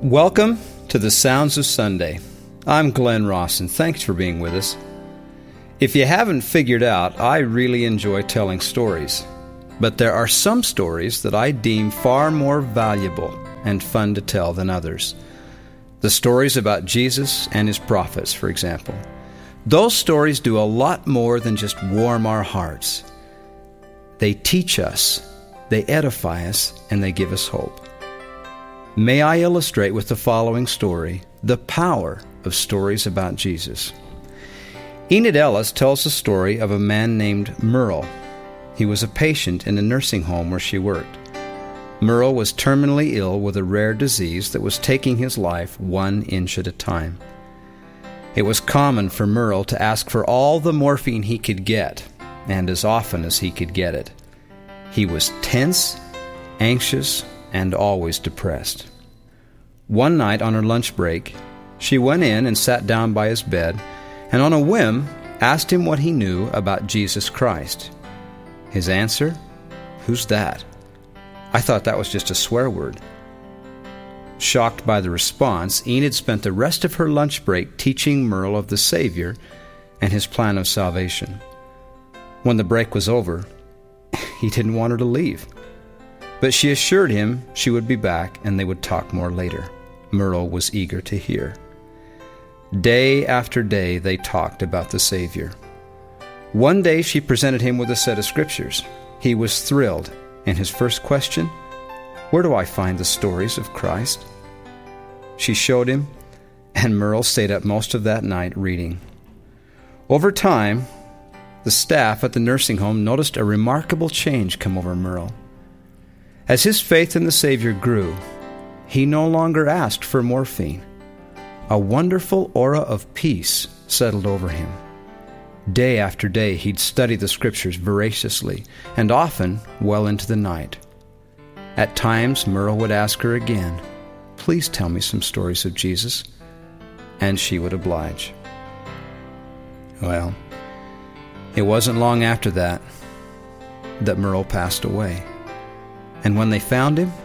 Welcome to the Sounds of Sunday. I'm Glenn Ross, and thanks for being with us. If you haven't figured out, I really enjoy telling stories. But there are some stories that I deem far more valuable and fun to tell than others. The stories about Jesus and his prophets, for example. Those stories do a lot more than just warm our hearts. They teach us, they edify us, and they give us hope. May I illustrate with the following story the power of stories about Jesus. Enid Ellis tells the story of a man named Merle. He was a patient in a nursing home where she worked. Merle was terminally ill with a rare disease that was taking his life 1 inch at a time. It was common for Merle to ask for all the morphine he could get, and as often as he could get it. He was tense, anxious, and always depressed. One night on her lunch break, she went in and sat down by his bed, and on a whim asked him what he knew about Jesus Christ. His answer? "Who's that? I thought that was just a swear word." Shocked by the response, Enid spent the rest of her lunch break teaching Merle of the Savior and his plan of salvation. When the break was over, he didn't want her to leave. But she assured him she would be back and they would talk more later. Merle was eager to hear. Day after day they talked about the Savior. One day she presented him with a set of scriptures. He was thrilled, and his first question, "Where do I find the stories of Christ?" She showed him, and Merle stayed up most of that night reading. Over time, the staff at the nursing home noticed a remarkable change come over Merle. As his faith in the Savior grew, he no longer asked for morphine. A wonderful aura of peace settled over him. Day after day he'd study the scriptures voraciously, and often well into the night. At times Merle would ask her again, "Please tell me some stories of Jesus," and she would oblige. Well, it wasn't long after that Merle passed away. And when they found him,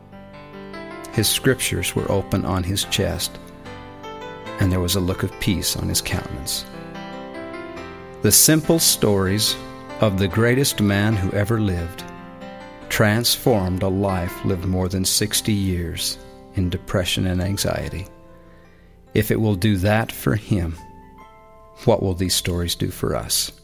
his scriptures were open on his chest, and there was a look of peace on his countenance. The simple stories of the greatest man who ever lived transformed a life lived more than 60 years in depression and anxiety. If it will do that for him, what will these stories do for us?